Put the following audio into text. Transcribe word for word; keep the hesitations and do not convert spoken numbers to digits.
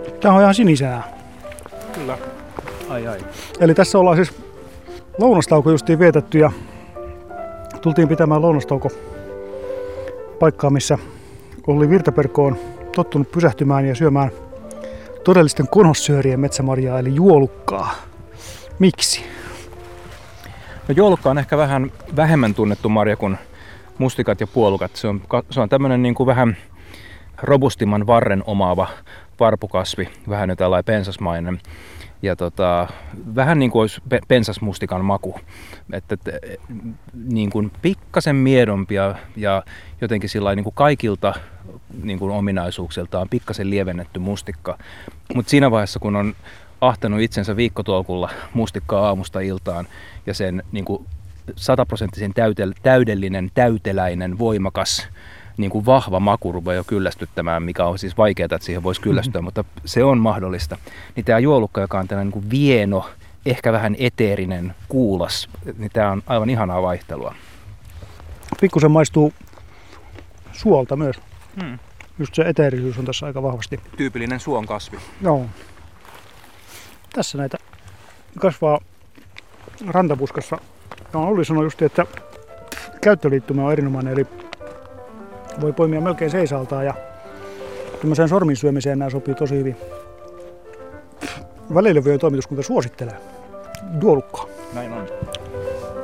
Tää on ihan sinisenä. Kyllä. Ai ai. Eli tässä ollaan siis lounastauko justiin vietetty ja tultiin pitämään lounastauko paikkaa, missä Olli Virtaperko on tottunut pysähtymään ja syömään todellisten konossyörien metsämarjaa eli juolukkaa. Miksi? No, juolukka on ehkä vähän vähemmän tunnettu marja kuin mustikat ja puolukat. Se on, se on tämmöinen niin kuin vähän robustimman varren omaava varpukasvi, vähän jo tällainen pensasmainen. Ja tota, vähän niin kuin olisi pensasmustikan maku. Että, että niin kuin pikkasen miedompi ja, ja jotenkin sillain niin kuin kaikilta niin kuin ominaisuuksiltaan pikkasen lievennetty mustikka. Mutta siinä vaiheessa, kun on ahtanut itsensä viikkotolkulla mustikkaa aamusta iltaan ja sen niin kuin sataprosenttisen täydellinen, täyteläinen, voimakas, niin kuin vahva maku rupeaa jo kyllästyttämään, mikä on siis vaikeaa, että siihen voisi kyllästyä, mm-hmm. mutta se on mahdollista. Niin tämä juolukka, joka on tällainen niin kuin vieno, ehkä vähän eteerinen, kuulas, niin tämä on aivan ihanaa vaihtelua. Pikkusen maistuu suolta myös. Hmm. Just se eteerisyys on tässä aika vahvasti. Tyypillinen suon kasvi. Joo. Tässä näitä kasvaa rantapuskassa. Ja Olli sanoi just, että käyttöliittymä on erinomainen, eli voi poimia melkein seisaltaan ja tämmöiseen sormin syömiseen nämä sopii tosi hyvin. Välilevyjen toimituskunta suosittelee juolukkaa. Näin on.